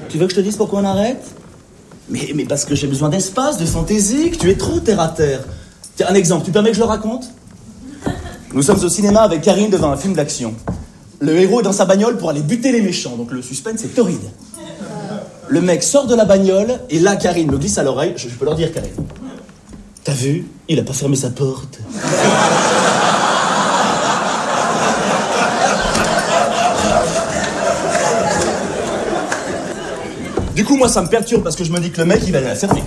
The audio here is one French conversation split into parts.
Tu veux que je te dise pourquoi on arrête? Mais parce que j'ai besoin d'espace, de fantaisie, que tu es trop terre à terre. Tiens, un exemple, tu permets que je le raconte? Nous sommes au cinéma avec Karine devant un film d'action. Le héros est dans sa bagnole pour aller buter les méchants, donc le suspense est torride. Le mec sort de la bagnole, et là, Karine me glisse à l'oreille, je peux leur dire, Karine. T'as vu? Il a pas fermé sa porte. Du coup, moi, ça me perturbe parce que je me dis que le mec, il va aller la fermer.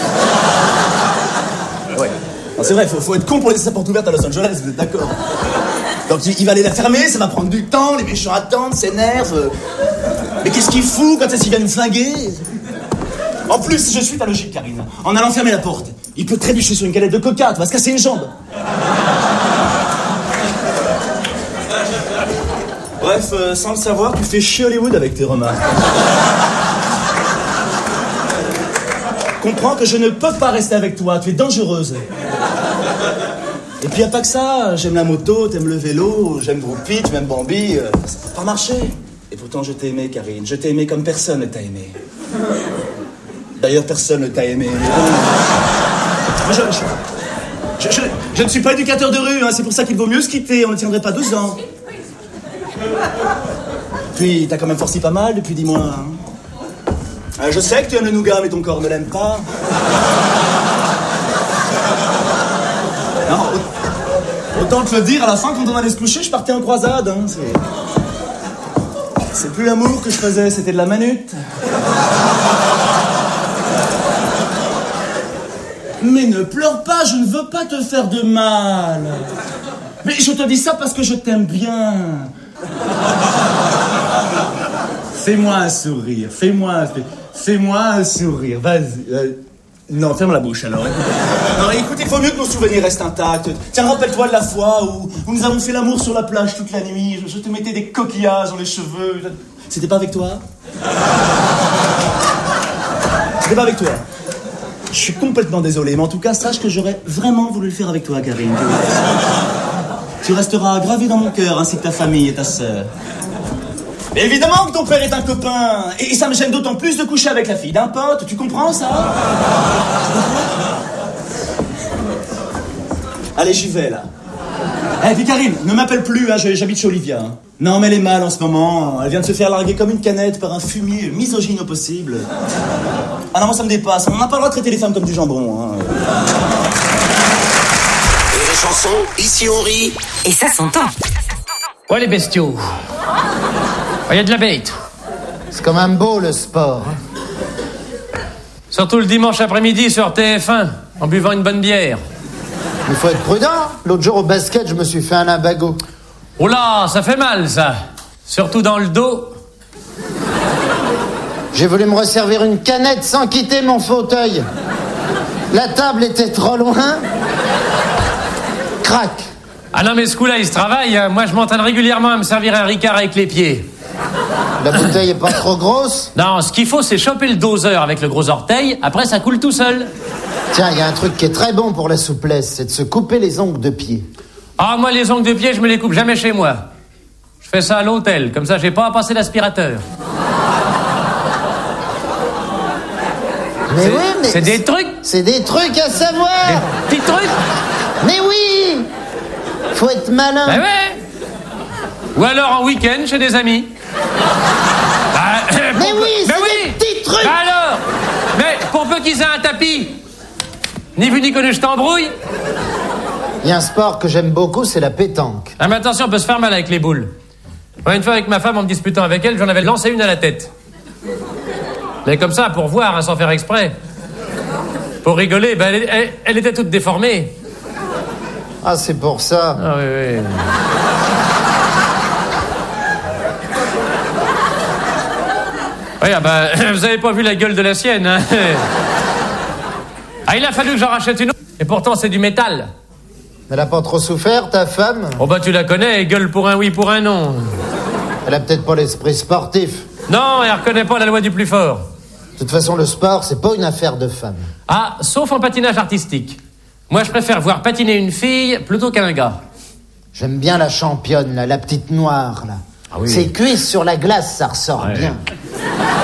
Ouais. Non, c'est vrai, faut être con pour laisser sa porte ouverte à Los Angeles, vous êtes d'accord? Donc, il va aller la fermer, ça va prendre du temps, les méchants attendent, s'énervent. Mais qu'est-ce qu'il fout quand est-ce qu'il vient nous flinguer? En plus, je suis ta logique, Karine. En allant fermer la porte, il peut trébucher sur une canette de coca, tu vas se casser une jambe. Bref, sans le savoir, tu fais chier Hollywood avec tes remarques. Comprends que je ne peux pas rester avec toi, tu es dangereuse. Et puis y a pas que ça, j'aime la moto, t'aimes le vélo, j'aime Groupie, tu m'aimes Bambi, ça peut pas marcher. Et pourtant je t'ai aimé, Karine, je t'ai aimé comme personne ne t'a aimé. D'ailleurs personne ne t'a aimé. Je ne suis pas éducateur de rue, hein, c'est pour ça qu'il vaut mieux se quitter, on ne tiendrait pas 12 ans. Puis t'as quand même forci pas mal depuis 10 mois. Hein. Je sais que tu aimes le nougat, mais ton corps ne l'aime pas. Non, autant te le dire, à la fin, quand on allait se coucher, je partais en croisade. Hein, c'est plus l'amour que je faisais, c'était de la manute. Mais ne pleure pas, je ne veux pas te faire de mal. Mais je te dis ça parce que je t'aime bien. Fais-moi un sourire, fais-moi un sourire, vas-y. Non, ferme la bouche alors. Non, écoute, il faut mieux que nos souvenirs restent intacts. Tiens, rappelle-toi de la fois où nous avons fait l'amour sur la plage toute la nuit. Je te mettais des coquillages dans les cheveux. C'était pas avec toi? C'était pas avec toi? Je suis complètement désolé, mais en tout cas, sache que j'aurais vraiment voulu le faire avec toi, Karine. Tu resteras gravé dans mon cœur, ainsi que ta famille et ta sœur. Mais évidemment que ton père est un copain. Et ça me gêne d'autant plus de coucher avec la fille d'un pote. Tu comprends ça? Allez, j'y vais, là. Eh, puis Karine, ne m'appelle plus, hein, j'habite chez Olivia. Hein. Non, mais elle est mal en ce moment. Elle vient de se faire larguer comme une canette par un fumier misogyne au possible. Ah non, moi ça me dépasse. On n'a pas le droit de traiter les femmes comme du jambon. Hein. Et les chansons, ici on rit. Et ça s'entend. Ouais, les bestiaux. Il y a de la bête. C'est quand même beau, le sport. Surtout le dimanche après-midi sur TF1, en buvant une bonne bière. Il faut être prudent. L'autre jour, au basket, je me suis fait un limbago. Oh là, ça fait mal, ça. Surtout dans le dos. J'ai voulu me resservir une canette sans quitter mon fauteuil. La table était trop loin. Crac. Ah non, mais ce coup-là, il se travaille. Hein. Moi, je m'entraîne régulièrement à me servir un Ricard avec les pieds. La bouteille est pas trop grosse? Non, ce qu'il faut, c'est choper le doseur avec le gros orteil. Après, ça coule tout seul. Tiens, il y a un truc qui est très bon pour la souplesse, c'est de se couper les ongles de pied. Ah, moi, les ongles de pied, je me les coupe jamais chez moi. Je fais ça à l'hôtel, comme ça, j'ai pas à passer l'aspirateur. Mais oui, mais... C'est des trucs. C'est des trucs à savoir. Des petits trucs. Mais oui. Faut être malin. Ben ouais. Ou alors en week-end chez des amis. Mais oui, c'est des petits trucs. Ben alors. Mais pour peu qu'ils aient un tapis. Ni vu ni connu, je t'embrouille. Il y a un sport que j'aime beaucoup, c'est la pétanque. Ah mais attention, on peut se faire mal avec les boules. Une fois avec ma femme, en me disputant avec elle, j'en avais lancé une à la tête. Mais comme ça, pour voir, hein, sans faire exprès. Pour rigoler, ben elle était toute déformée. Ah, c'est pour ça. Ah oui, oui. Oui, ah ben, vous avez pas vu la gueule de la sienne, hein. Ah, il a fallu que j'en rachète une autre. Et pourtant, c'est du métal. Elle a pas trop souffert, ta femme? Oh bah tu la connais, elle gueule pour un oui, pour un non. Elle a peut-être pas l'esprit sportif. Non, elle reconnaît pas la loi du plus fort. De toute façon, le sport, c'est pas une affaire de femme. Ah, sauf en patinage artistique. Moi, je préfère voir patiner une fille plutôt qu'un gars. J'aime bien la championne, là, la petite noire, là. Ah oui. Ses cuisses sur la glace, ça ressort bien.